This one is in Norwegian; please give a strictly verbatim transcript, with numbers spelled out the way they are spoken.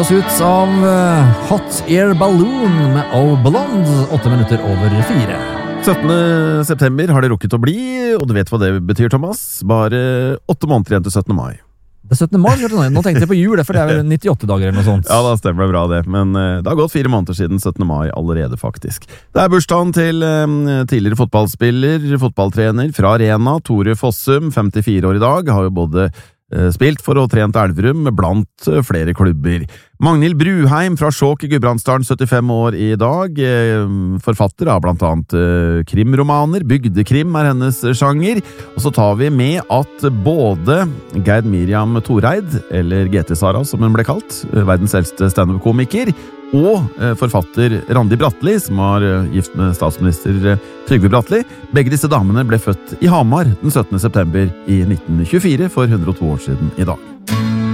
oss ut av Hot Air Balloon med Oh Blonde, åtte minutter over fire. syttende september har det rukket å bli, og du vet hva det betyr, Thomas. Bare åtte måneder igjen til syttende mai. Det er syttende mai, nå tenkte jeg på jul, for det er vel nittiåtte dager eller noe sånt. Ja, da stemmer det bra det, men uh, det har gått fire måneder siden syttende mai allerede faktisk. Det er bursdagen til um, tidligere fotballspiller, fotballtrener fra Arena, Tore Fossum, femtifire år i dag, har jo både uh, spilt for og trent Elverum blant uh, flere klubber. Magnhild Bruheim fra Skjåk i Gudbrandsdalen, syttifem år i dag, uh, forfatter av blant annet uh, krimromaner, bygdekrim er hennes sjanger, og så tar vi med at både Gerd Miriam Toreid, eller G T Sara som hun ble kalt, uh, verdens eldste stand-up-komiker, og uh, forfatter Randi Bratteli, som var uh, gift med statsminister uh, Trygve Bratteli. Begge disse damene ble født i Hamar den syttende september i nitten tjuefire, for hundre og to år siden i dag.